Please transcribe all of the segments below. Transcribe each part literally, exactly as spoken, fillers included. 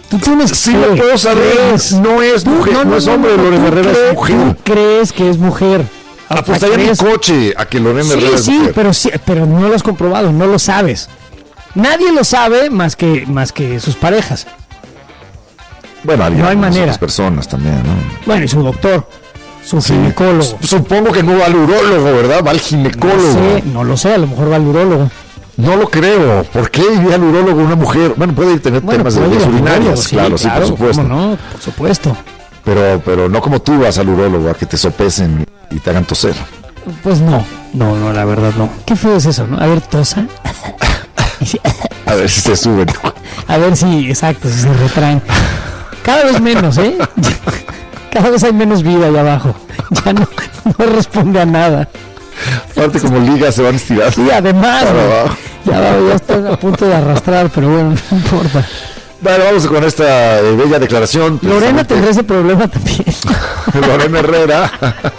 Tú tienes sí, lo puedo saber. ¿Crees? No es mujer, no, no, no es hombre, no, Lorena Herrera es mujer. ¿Tú crees que es mujer? Apostaría mi coche a que Lorena sí, Herrera es sí, mujer. Pero sí, pero no lo has comprobado, no lo sabes. Nadie lo sabe más que, más que sus parejas. Bueno, no hay manera. Otras personas también, ¿no? Bueno, y su doctor, su sí. ginecólogo. Supongo que no va al urólogo, ¿verdad? Va al ginecólogo. No sé, no lo sé, a lo mejor va al urólogo. No lo creo. ¿Por qué iría al urólogo una mujer? Bueno, puede ir tener bueno, temas de vías urinarias, sí, claro, sí, claro, por supuesto. No, por supuesto. Pero, pero no como tú vas al urólogo a que te sopesen y te hagan toser. Pues no, no, no, la verdad no. ¿Qué feo es eso, no? A ver, tosa. A ver si se suben. A ver si, exacto, si se retraen. Cada vez menos, ¿eh? Cada vez hay menos vida allá abajo. Ya no, no responde a nada. Aparte como liga se van a estirar. Sí, además, ya, ya estoy a punto de arrastrar, pero bueno, no importa. Bueno, vamos con esta eh, bella declaración. Lorena tendrá ese problema también. Lorena Herrera.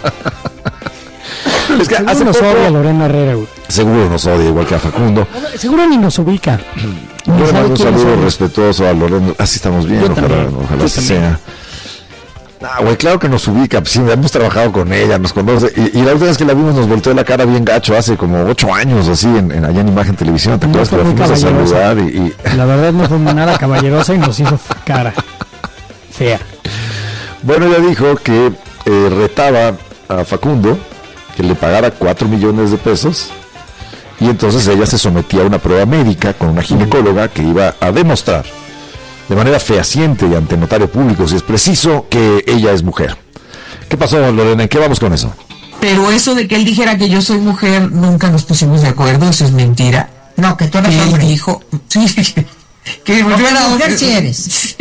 Es que seguro hace nos poco, odia Lorena Herrera, güey. Seguro nos odia, igual que a Facundo. Seguro ni nos ubica. Yo le mando un saludo respetuoso a Lorena. Así estamos bien, Yo ojalá, también, ojalá así sea. Ah, güey, claro que nos ubica, pues, sí, hemos trabajado con ella, nos conoce, y, y la última vez que la vimos nos volteó la cara bien gacho, hace como ocho años, así, en, en allá en Imagen Televisión, ¿te acuerdas que la fuimos a saludar? Y, y... La verdad no fue nada caballerosa y nos hizo cara fea. Bueno, ella dijo que eh, retaba a Facundo que le pagara cuatro millones de pesos, y entonces ella se sometía a una prueba médica con una ginecóloga que iba a demostrar de manera fehaciente y ante notario público, si es preciso, que ella es mujer. ¿Qué pasó, Lorena? ¿En qué vamos con eso? Pero eso de que él dijera que yo soy mujer, nunca nos pusimos de acuerdo, eso es mentira. No, que tú eres que hombre. Él dijo, sí, que no, yo era mujer si eres.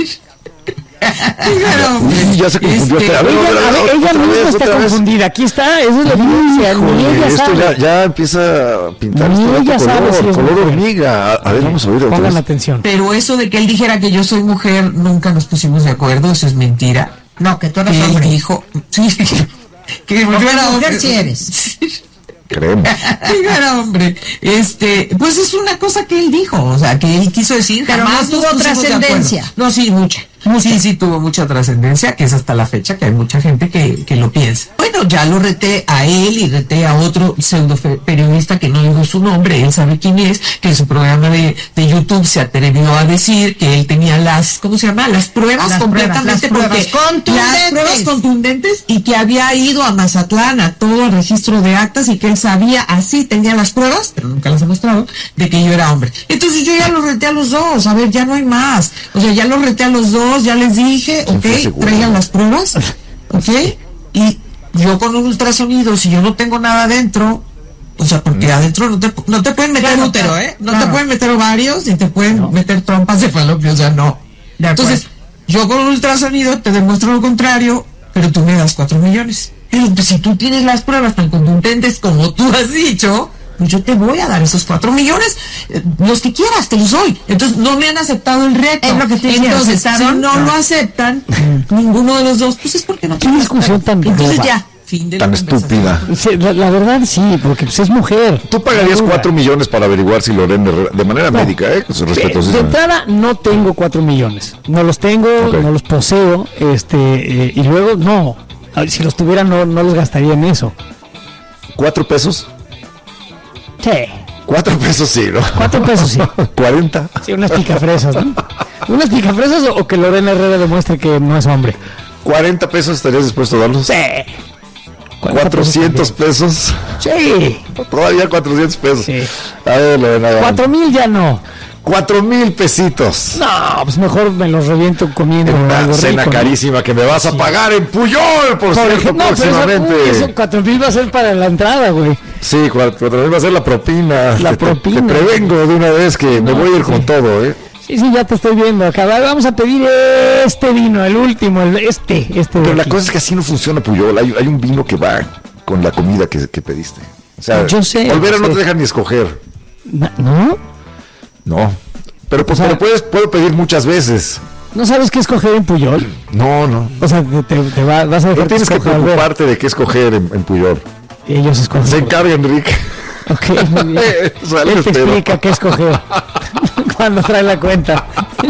Uy, ya se confundió. Este, a ver, ella, a ver, ella misma vez, está confundida. Aquí está, esa es la diferencia. Ni ella esto sabe. Ya, ya empieza a pintar ni ella color, sabe si es color mujer. hormiga. A, a ver, vamos a oír. Pongan atención. Pero eso de que él dijera que yo soy mujer, nunca nos pusimos de acuerdo, eso es mentira. No, que tú eres que hombre. Él dijo, sí, que no, yo era mujer si eres. Creemos. Que era hombre. Este, pues es una cosa que él dijo, o sea, que él quiso decir. Pero jamás no tuvo trascendencia. No, sí, mucha. Sí, sí tuvo mucha trascendencia, que es hasta la fecha que hay mucha gente que, que lo piensa. Bueno, ya lo reté a él y reté a otro pseudo periodista que no dijo su nombre, él sabe quién es, que en su programa de, de YouTube se atrevió a decir que él tenía las, ¿cómo se llama? Las pruebas las completamente pruebas, las pruebas contundentes. Las pruebas contundentes y que había ido a Mazatlán a todo el registro de actas y que él sabía, así tenía las pruebas, pero nunca las ha mostrado, de que yo era hombre. Entonces yo ya los reté a los dos, a ver, ya no hay más. O sea, ya los reté a los dos, ya les dije, ok, traigan las pruebas, ok, y yo con un ultrasonido, si yo no tengo nada adentro, o sea, porque mm. adentro no te, no te pueden meter claro, útero, ¿eh? No claro. te pueden meter ovarios, ni te pueden no. meter trompas de falopio, o sea, no. Entonces, yo con un ultrasonido te demuestro lo contrario, pero tú me das cuatro millones. Pero pues, si tú tienes las pruebas tan contundentes como tú has dicho, pues yo te voy a dar esos cuatro millones, eh, los que quieras, te los doy. Entonces no me han aceptado el reto. Es lo que te Entonces, si no, no lo aceptan, ninguno de los dos, pues es porque no ¿Qué discusión tan Entonces boba? ya, fin de Tan estúpida. Sí, la, la verdad sí, porque pues, es mujer. Tú pagarías cuatro millones para averiguar si Lorena Herrera, de manera no. médica, ¿eh? Con su respeto. De entrada no tengo cuatro millones. No los tengo, okay. no los poseo, este, eh, y luego no. Si los tuviera no, no los gastaría en eso. ¿Cuatro pesos? Sí. Cuatro pesos sí, ¿no? Cuatro pesos sí. ¿Cuarenta? Sí, unas picafresas, ¿no? ¿Unas picafresas o, o que Lorena Herrera demuestre que no es hombre? ¿Cuarenta pesos estarías dispuesto a darlos? Sí. ¿Cuatrocientos pesos? Sí. Todavía cuatrocientos pesos. Sí. A ver, Lorena. Cuatro mil ya no. Cuatro mil pesitos. No, pues mejor me los reviento comiendo una algo cena rico, carísima, ¿no? Que me vas a sí. pagar en Puyol, por, por cierto, ejemplo, próximamente. No, pero eso, eso cuatro mil va a ser para la entrada, güey. Sí, cuatro mil va a ser la propina. La te, propina. Te prevengo de una vez que no, me voy a ir sí. con todo, ¿eh? Sí, sí, ya te estoy viendo acá. Vamos a pedir este vino, el último, el, este, este. Pero la cosa es que así no funciona Puyol. Hay, hay un vino que va con la comida que, que pediste. O sea, yo sé. Olvera yo no sé. te dejan ni escoger. ¿No? No. Pero pues o sea, pero puedes, puedo pedir muchas veces. ¿No sabes qué escoger en Puyol? No, no. O sea, te, te, te va, vas a dejar no tienes que, que preocuparte de qué escoger en, en Puyol. Ellos escogen. Se encarga Enrique. Ok, muy bien. Él te explica qué escoger. cuando trae la cuenta.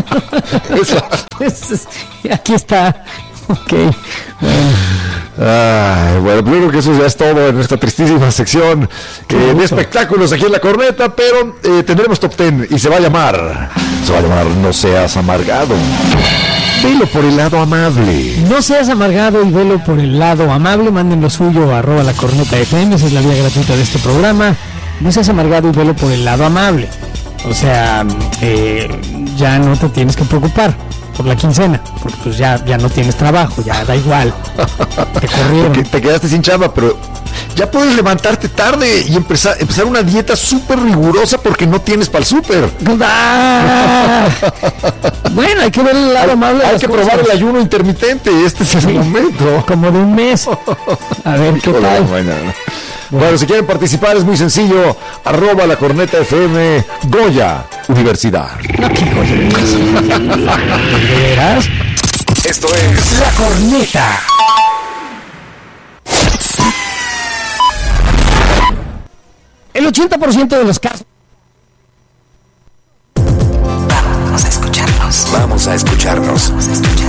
Aquí está. Ok. Bueno. Ay, bueno, yo creo que eso ya es todo en esta tristísima sección eh, de espectáculos aquí en La Corneta, pero eh, tendremos top ten y se va a llamar, se va a llamar No Seas Amargado. Velo por el lado amable. No seas amargado y velo por el lado amable. Manden lo suyo a arroba La Corneta F M, esa es la vía gratuita de este programa. No seas amargado y velo por el lado amable. O sea, eh, ya no te tienes que preocupar por la quincena, porque pues ya, ya no tienes trabajo, ya da igual. Te corrieron. Te, te quedaste sin chamba, pero ya puedes levantarte tarde y empezar, empezar una dieta súper rigurosa porque no tienes para el súper. ¡Ah! Bueno, hay que ver el lado amable. Hay que cosas. probar el ayuno intermitente, este es el sí, momento. Como de un mes. A ver qué tal. Bueno, bueno, si quieren participar es muy sencillo. Arroba La Corneta F M, Goya Universidad. No, ¿qué Goya? ¿De veras? Esto es La Corneta. El ochenta por ciento de los casos. Vamos a escucharnos. Vamos a escucharnos. Vamos a escucharnos.